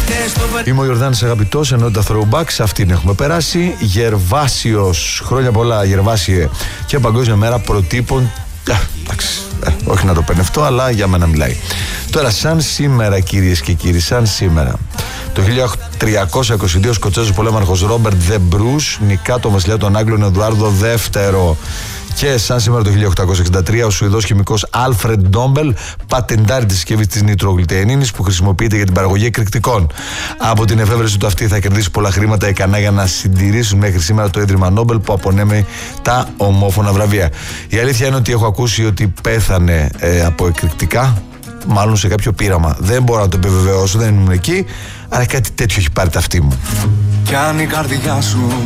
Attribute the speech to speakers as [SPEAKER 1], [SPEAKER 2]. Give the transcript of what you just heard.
[SPEAKER 1] Είμαι ο Ιορδάνης Αγαπητός, ενώ τα throwbacks αυτήν έχουμε περάσει. Γερβάσιος, χρόνια πολλά Γερβάσιε, και Παγκόσμια Μέρα Προτύπων. Εντάξει, όχι να το πενευτώ, αλλά για μένα μιλάει. Τώρα, σαν σήμερα, κυρίες και κύριοι, σαν σήμερα, το 1322 ο Σκοτσέζος πολέμαρχος Ρόμπερτ Δε Μπρούς νικά τον βασιλιά των Άγγλων Εδουάρδο δεύτερο. Και σαν σήμερα το 1863 ο Σουηδός χημικός Άλφρεντ Ντόμπελ πατεντάρει τη συσκευή της νητρογλυτεϊνίνης που χρησιμοποιείται για την παραγωγή εκρηκτικών. Από την εφεύρεση του αυτή θα κερδίσει πολλά χρήματα ικανά για να συντηρήσουν μέχρι σήμερα το Ίδρυμα Νόμπελ που απονέμει τα ομόφωνα βραβεία. Η αλήθεια είναι ότι έχω ακούσει ότι πέθανε από εκρηκτικά, μάλλον σε κάποιο πείραμα. Δεν μπορώ να το επιβεβαιώσω, δεν ήμουν εκεί, αλλά κάτι τέτοιο έχει πάρει ταυτή μου.
[SPEAKER 2] Κι αν η καρδιά σου